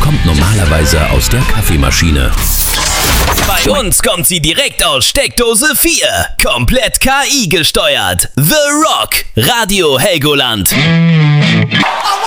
kommt normalerweise aus der Kaffeemaschine. Bei uns kommt sie direkt aus Steckdose 4. Komplett KI gesteuert. The Rock. Radio Helgoland.